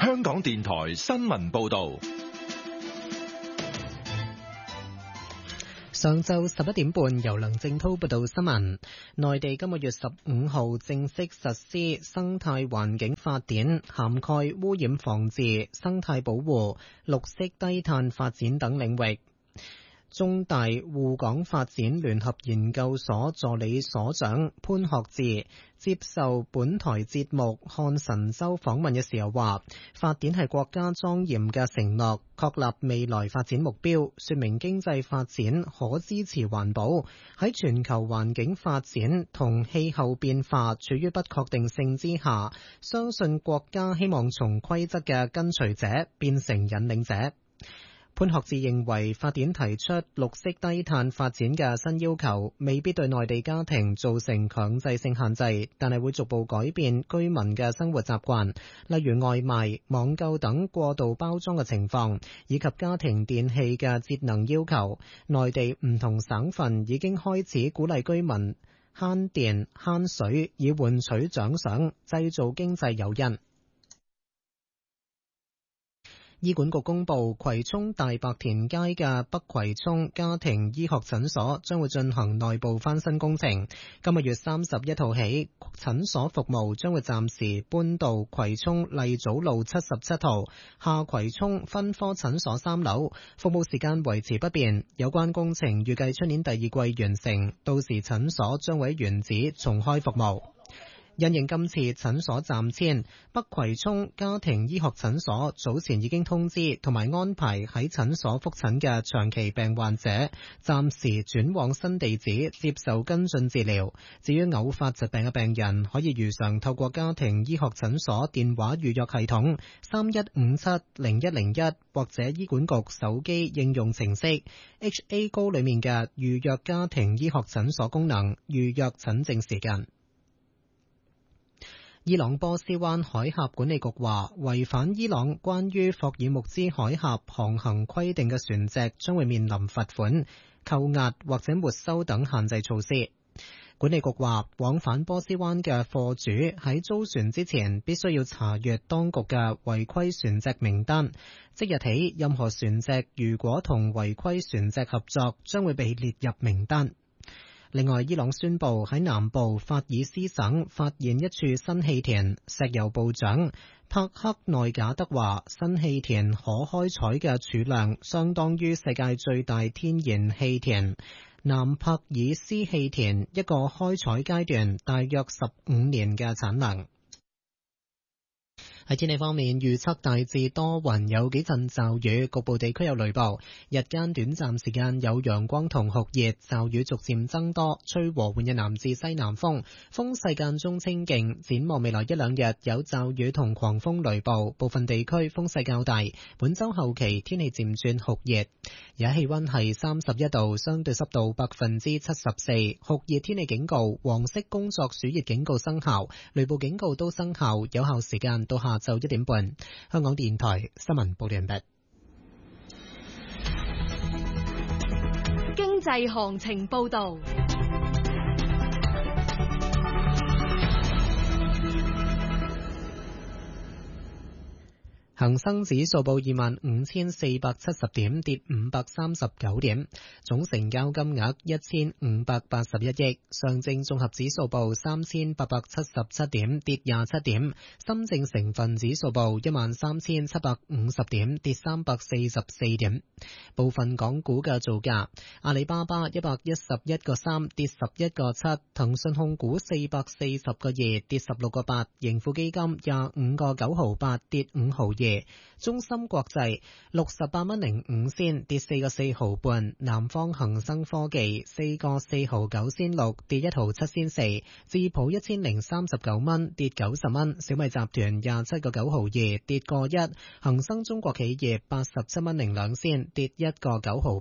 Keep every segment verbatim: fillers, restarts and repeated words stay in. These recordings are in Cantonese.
香港電台新聞報道。 上晝十一點半，由梁正濤報道新聞。內地今個月十五號正式實施生態環境法典，涵蓋污染防治、生態保護、綠色低碳發展等領域。中大滬港發展聯合研究所助理所長潘學志接受本台節目《看神州》訪問嘅時候話，法典係國家莊嚴嘅承諾，確立未來發展目標，說明經濟發展可支持環保。喺全球環境發展同氣候變化處於不確定性之下，相信國家希望從規則嘅跟隨者變成引領者。潘學志認為法典提出綠色低碳發展嘅新要求，未必對內地家庭造成強制性限制，但係會逐步改變居民嘅生活習慣，例如外賣、網購等過度包裝嘅情況，以及家庭電器嘅節能要求。內地唔同省份已經開始鼓勵居民慳電慳水，以換取獎賞，製造經濟誘因。醫管局公布，葵涌大白田街嘅北葵涌家庭醫學診所將會進行內部翻新工程。今個月三十一號起，診所服務將會暫時搬到葵涌麗祖路七十七號下葵涌分科診所三樓，服務時間維持不變。有關工程預計出年第二季完成，到時診所將會喺原址重開服務。因應今次診所暫遷，北葵涌家庭醫學診所早前已經通知同埋安排喺診所覆診嘅長期病患者暫時轉往新地址接受跟進治療。至於偶發疾病嘅病人，可以如常透過家庭醫學診所電話預約系統三一五七零一零一或者醫管局手機應用程式 H A 高裏面嘅預約家庭醫學診所功能預約診症時間。伊朗波斯灣海峽管理局話，違反伊朗關於霍爾木茲海峽航行規定嘅船隻將會面臨罰款、扣押或者沒收等限制措施。管理局話，往返波斯灣嘅貨主喺租船之前必須要查閱當局嘅違規船隻名單，即日起任何船隻如果同違規船隻合作，將會被列入名單。另外，伊朗宣布喺南部法爾斯省發現一處新氣田，石油部長帕克內賈德話，新氣田可開採嘅儲量相當於世界最大天然氣田南帕爾斯氣田一個開採階段大約十五年嘅產能。喺天氣方面，預測大致多雲，有幾陣驟雨，局部地區有雷暴。日間短暫時間有陽光同酷熱，驟雨逐漸增多，吹和緩嘅南至西南風，風勢間中清勁。展望未來一兩日有驟雨同狂風雷暴，部分地區風勢較大。本週後期天氣漸轉酷熱，而家氣溫係三十一度，相對濕度百分之七十四，酷熱天氣警告、黃色工作暑熱警告生效，雷暴警告都生效，有效時間到下就一點半。香港電台新聞報道完畢。 經濟行情報道。 恒生指數報二萬五千四百七十點，跌五百三十九點，總成交金額一千五百八十一億。上證綜合指數報三千八百七十七點，跌廿七點。深證成分指數報一萬三千七百五十點，跌三百四十四點。部分港股嘅造價：阿里巴巴一百一十一個三，跌十一個七；騰訊控股四百四十個二，跌十六個八；盈富基金廿五個九毫八，跌五毫二。中芯國際六十八蚊零五仙，跌四個四毫半；南方恒生科技四個四毫九仙六，跌一毫七仙四；智普一千零三十九蚊，跌九十蚊；小米集團廿七個九毫二，跌個一；恒生中國企業八十七蚊零兩仙，跌一個九毫八。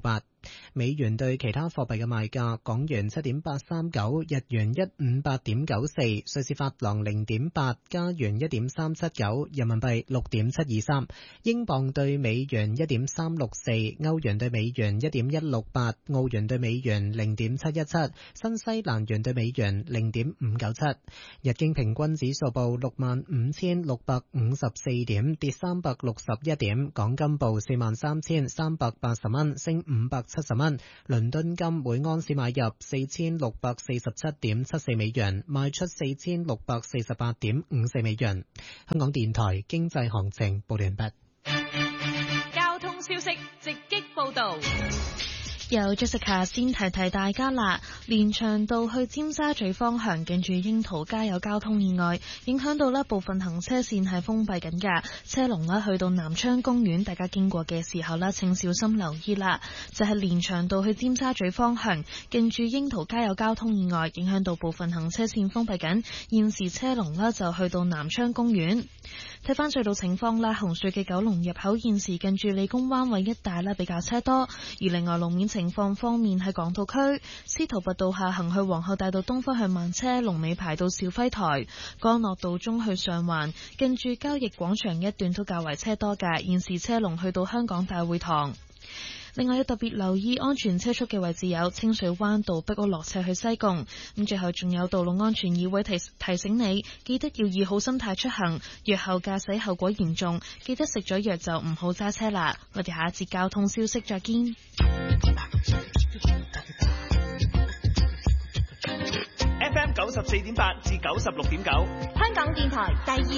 美元對其他貨幣嘅賣價：港元七點八三九，日元一五八點九四，瑞士法郎零點八，加元一點三七九，人民幣六點七二三，英鎊對美元一點三六四，歐元對美元一點一六八，澳元對美元零點七一七，新西蘭元對美元零點五九七。日經平均指數報六萬五千六百五十四點，跌三百六十一點。港金報四萬三千三百八十蚊，升五百七十蚊。倫敦金每安士買入四千六百四十七點七四美元，賣出四千六百四十八點五四美元。香港電台經濟行情報完畢。 交通消息直擊報道。 由 Jessica 先提提大家啦，連翔道去尖沙咀方向近住櫻桃街有交通意外，影響到呢部分行車線係封閉緊㗎，車龍呢去到南昌公園，大家經過嘅時候呢請小心留意啦。就係連翔道去尖沙咀方向近住櫻桃街有交通意外，影響到部分行車線封閉緊，現時車龍呢就去到南昌公園。睇翻隧道情況啦，紅隧嘅九龍入口現時近住理工灣位一帶呢比較車多，而另外路面情況方面喺港島區司徒拔道下行去皇后大道東方向慢車，龍尾排到兆輝台；干諾道中去上環近住交易廣場一段都較為車多嘅，現時車龍去到香港大會堂。另外要特別留意安全車速嘅位置有清水灣道碧屋落斜去西貢。咁最後仲有道路安全議會提提醒你，記得要以好心態出行，藥後駕駛後果嚴重，記得食咗藥就唔好揸車啦。我哋下一節交通消息再見。 F M 九十四點八至九十六點九， 香港電台第二